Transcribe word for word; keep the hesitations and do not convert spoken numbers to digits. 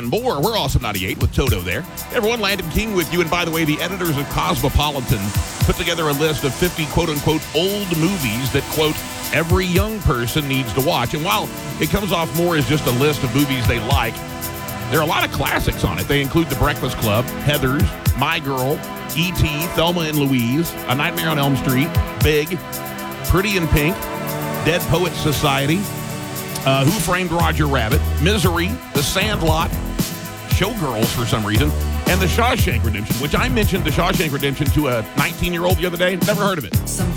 and more. We're Awesome ninety-eight with Toto there. Everyone, Landon King with you. And by the way, the editors of Cosmopolitan put together a list of fifty quote-unquote old movies that, quote, every young person needs to watch. And while it comes off more as just a list of movies they like, there are a lot of classics on it. They include The Breakfast Club, Heathers, My Girl, E T, Thelma and Louise, A Nightmare on Elm Street, Big, Pretty in Pink, Dead Poets Society, uh, Who Framed Roger Rabbit, Misery, The Sandlot, Showgirls for some reason, and The Shawshank Redemption, which I mentioned The Shawshank Redemption to a nineteen-year-old the other day. Never heard of it. Some